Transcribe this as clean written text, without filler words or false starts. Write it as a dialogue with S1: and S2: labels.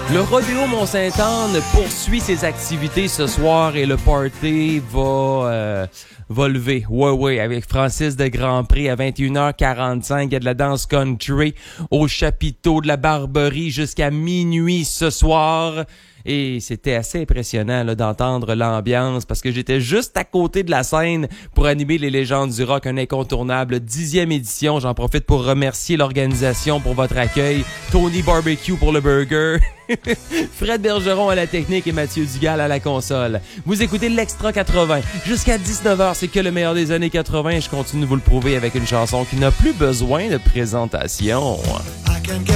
S1: Le Rodéo Mont-Sainte-Anne poursuit ses activités ce soir et le party va lever. Ouais, avec Francis de Grandpré à 21h45. Il y a de la danse country au chapiteau de la Barberie jusqu'à minuit ce soir. Et c'était assez impressionnant là, d'entendre l'ambiance parce que j'étais juste à côté de la scène pour animer les légendes du rock, un incontournable 10e édition. J'en profite pour remercier l'organisation pour votre accueil, Tony Barbecue pour le burger, Fred Bergeron à la technique et Mathieu Dugal à la console. Vous écoutez l'Extra 80. Jusqu'à 19h, c'est que le meilleur des années 80 et je continue de vous le prouver avec une chanson qui n'a plus besoin de présentation.